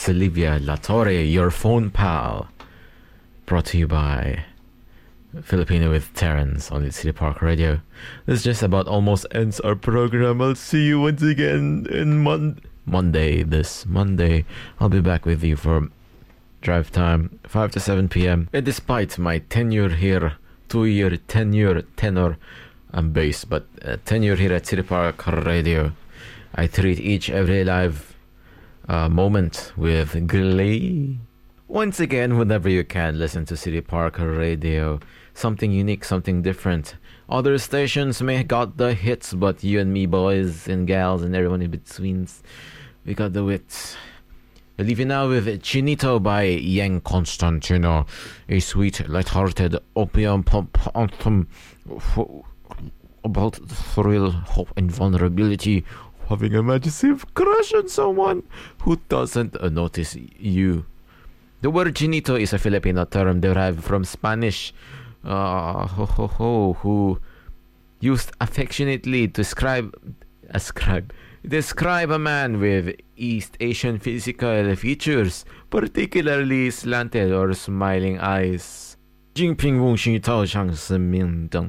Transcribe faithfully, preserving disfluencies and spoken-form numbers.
Olivia Latorre, your phone pal. Brought to you by Filipino with Terrence on the City Park Radio. This just about almost ends our program. I'll see you once again in Mon- Monday, this Monday. I'll be back with you for drive time, five to seven p.m. And despite my tenure here, two-year tenure, tenor, I'm based, but uh, tenure here at City Park Radio, I treat each every live uh, moment with glee. Once again, whenever you can, listen to City Park Radio. Something unique, something different. Other stations may got the hits, but you and me, boys and gals and everyone in between, we got the wits. I leave you now with Chinito by Yang Constantino, a sweet, light-hearted opium pop anthem for, about thrill, hope, and vulnerability. Having a massive crush on someone who doesn't uh, notice you. The word chinito is a Filipino term derived from Spanish, uh, ho, ho, ho, who used affectionately to describe, ascribe, describe a man with East Asian physical features, particularly slanted or smiling eyes. 金瓶无需套上生命灯